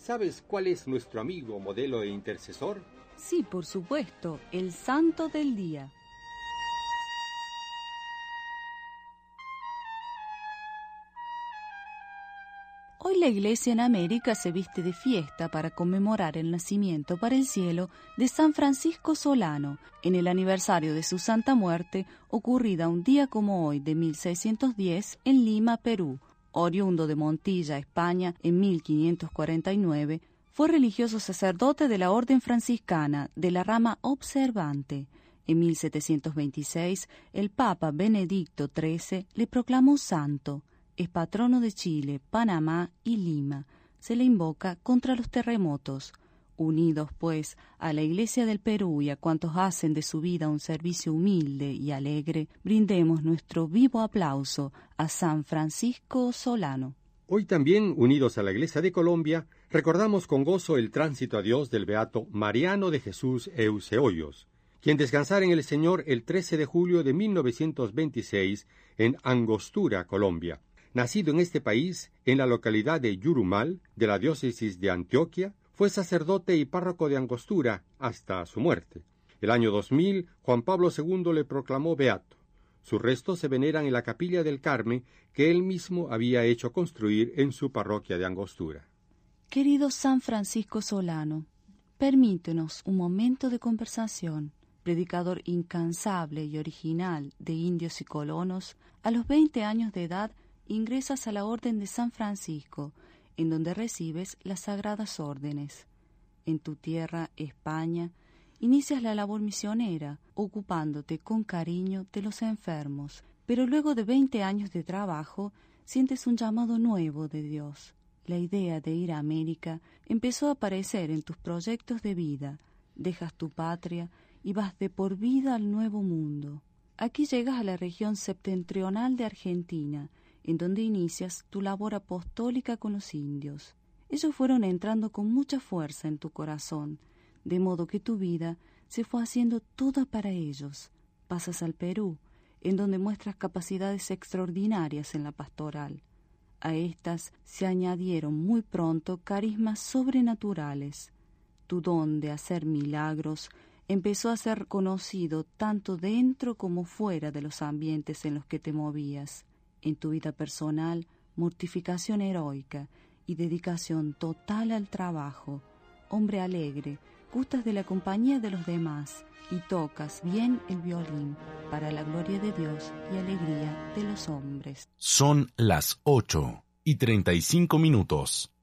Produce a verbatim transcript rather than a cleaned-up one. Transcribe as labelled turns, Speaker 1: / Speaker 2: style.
Speaker 1: ¿Sabes cuál es nuestro amigo, modelo e intercesor?
Speaker 2: Sí, por supuesto, el santo del día. Hoy la Iglesia en América se viste de fiesta para conmemorar el nacimiento para el cielo de San Francisco Solano, en el aniversario de su santa muerte, ocurrida un día como hoy de mil seiscientos diez en Lima, Perú. Oriundo de Montilla, España, en mil quinientos cuarenta y nueve, fue religioso sacerdote de la Orden Franciscana de la rama observante. En mil setecientos veintiséis, el Papa Benedicto trece le proclamó santo. Es patrono de Chile, Panamá y Lima. Se le invoca contra los terremotos. Unidos, pues, a la Iglesia del Perú y a cuantos hacen de su vida un servicio humilde y alegre, brindemos nuestro vivo aplauso a San Francisco Solano.
Speaker 1: Hoy también, unidos a la Iglesia de Colombia, recordamos con gozo el tránsito a Dios del beato Mariano de Jesús Euseoyos, quien descansara en el Señor el trece de julio de mil novecientos veintiséis en Angostura, Colombia. Nacido en este país, en la localidad de Yurumal, de la diócesis de Antioquia, fue sacerdote y párroco de Angostura hasta su muerte. El año dos mil, Juan Pablo segundo le proclamó beato. Sus restos se veneran en la capilla del Carmen que él mismo había hecho construir en su parroquia de Angostura.
Speaker 2: Querido San Francisco Solano, permítenos un momento de conversación. Predicador incansable y original de indios y colonos, a los veinte años de edad ingresas a la Orden de San Francisco, en donde recibes las sagradas órdenes. En tu tierra, España, inicias la labor misionera, ocupándote con cariño de los enfermos, pero luego de veinte años de trabajo, sientes un llamado nuevo de Dios. La idea de ir a América empezó a aparecer en tus proyectos de vida. Dejas tu patria y vas de por vida al Nuevo Mundo. Aquí llegas a la región septentrional de Argentina, en donde inicias tu labor apostólica con los indios. Ellos fueron entrando con mucha fuerza en tu corazón, de modo que tu vida se fue haciendo toda para ellos. Pasas al Perú, en donde muestras capacidades extraordinarias en la pastoral. A estas se añadieron muy pronto carismas sobrenaturales. Tu don de hacer milagros empezó a ser conocido tanto dentro como fuera de los ambientes en los que te movías. En tu vida personal, mortificación heroica y dedicación total al trabajo. Hombre alegre, gustas de la compañía de los demás y tocas bien el violín para la gloria de Dios y alegría de los hombres.
Speaker 3: Son las ocho y treinta y cinco minutos.